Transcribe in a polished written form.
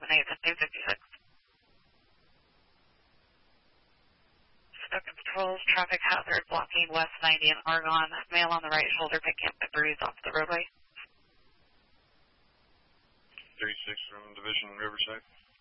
256. Conducting patrols, traffic hazard, blocking west 90 in Argonne. Male on the right shoulder, picking up the bruise off the roadway. 36 from Division Riverside.